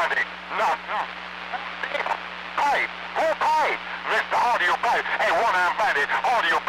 bandit. No. Paid. Who paid? Mr. Hardy, you paid. Hey, one-armed bandit. Hardy, you